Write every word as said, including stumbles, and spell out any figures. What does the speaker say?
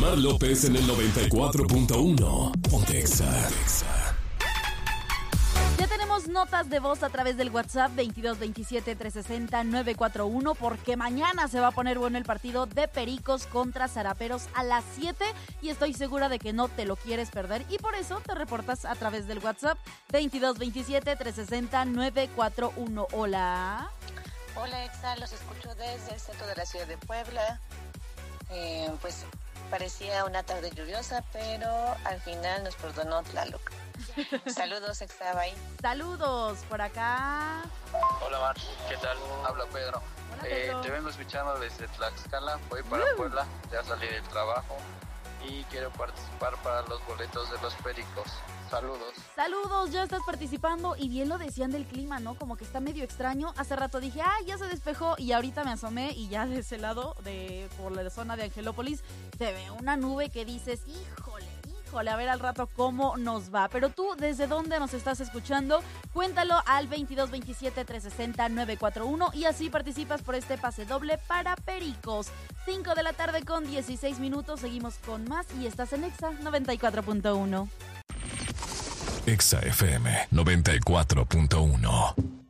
Mar López en el noventa y cuatro punto uno. Ponte Exa. Ya tenemos notas de voz a través del WhatsApp veintidós veintisiete trescientos sesenta novecientos cuarenta y uno porque mañana se va a poner bueno el partido de Pericos contra Zaraperos a las siete y estoy segura de que no te lo quieres perder y por eso te reportas a través del WhatsApp veintidós veintisiete trescientos sesenta novecientos cuarenta y uno. Hola. Hola Exa, los escucho desde el centro de la ciudad de Puebla. Eh, pues parecía una tarde lluviosa, pero al final nos perdonó Tlaloc. Saludos, Exa, bye. Saludos por acá. Hola Mar, ¿qué tal? Habla Pedro. Hola, eh, Pedro. Te vengo escuchando desde Tlaxcala, voy para Uh. Puebla, ya salí del trabajo y quiero participar para los boletos de los Pericos. Saludos. Saludos, ya estás participando y bien lo decían del clima, ¿no? Como que está medio extraño. Hace rato dije, ah, ya se despejó y ahorita me asomé y ya de ese lado, de por la zona de Angelópolis, se ve una nube que dices, híjole, híjole, a ver al rato cómo nos va. Pero tú, ¿desde dónde nos estás escuchando? Cuéntalo al veintidós veintisiete trescientos sesenta novecientos cuarenta y uno y así participas por este pase doble para Pericos. cinco de la tarde con dieciséis minutos, seguimos con más y estás en Exa noventa y cuatro punto uno. Exa F M noventa y cuatro punto uno.